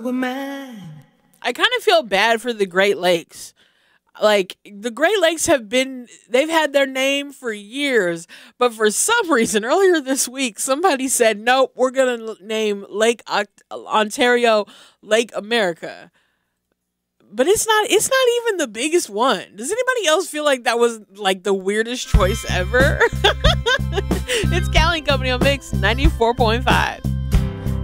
I kind of feel bad for the Great Lakes. Like, the Great Lakes they've had their name for years, but for some reason, earlier this week, somebody said, nope, we're going to name Lake Ontario Lake America. But it's not even the biggest one. Does anybody else feel like that was like the weirdest choice ever? It's Callie & Company on Mix 94.5.